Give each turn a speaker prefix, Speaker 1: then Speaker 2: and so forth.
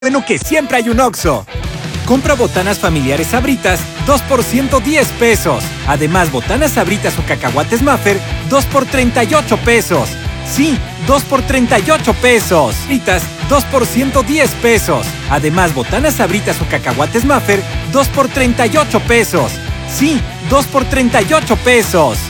Speaker 1: Bueno que siempre hay un Oxxo. Compra botanas familiares Sabritas, 2 por 110 pesos. Además, botanas Sabritas o cacahuates Maffer, 2 por 38 pesos. Sí, 2 por 38 pesos. Sabritas, 2 por 110 pesos. Además, botanas Sabritas o cacahuates Maffer, 2 por 38 pesos. Sí, 2 por 38 pesos.